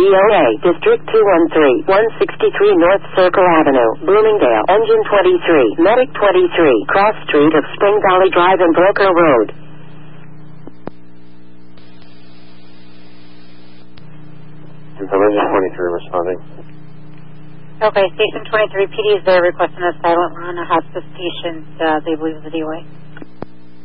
DOA, District 213, 163 North Circle Avenue, Bloomingdale, Engine 23, Medic 23, Cross Street of Spring Valley Drive and Broker Road. Information 23 responding. Okay, Station 23 PD is there requesting a silent run, a hospice patient, they believe is the DOA.